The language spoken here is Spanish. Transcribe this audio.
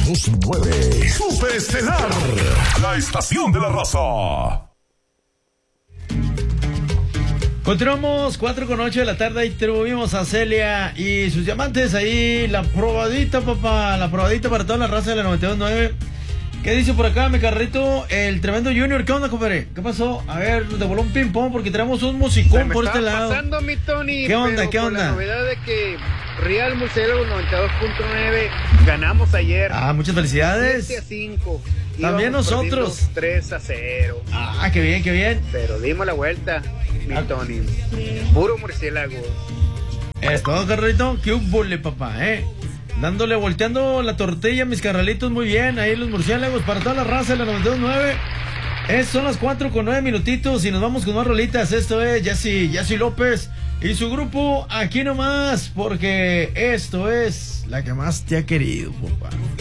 92.9. Super Estelar, la estación de la raza. Continuamos 4:08 de la tarde. Ahí tuvimos a Celia y sus diamantes ahí. La probadita, papá. La probadita para toda la raza de la 92.9. ¿Qué dice por acá, mi carrito? El tremendo Junior. ¿Qué onda, compadre? ¿Qué pasó? A ver, nos devoló un ping-pong porque traemos un musicón por este lado. Pasando, mi Tony. ¿Qué onda? ¿Qué onda? La novedad de que Real Murciélago 92.9 ganamos ayer. Muchas felicidades. 7-5. También nosotros. 3-0. Qué bien, qué bien. Pero dimos la vuelta, mi Tony. Puro murciélago. Es todo, carnalito. Qué húbole, papá, dándole, volteando la tortilla, mis carnalitos, muy bien. Ahí los murciélagos para toda la raza de la 92.9. Son las 4:09 minutitos y nos vamos con más rolitas. Esto es Jessy López y su grupo Aquí Nomás, porque esto es la que más te ha querido, papá.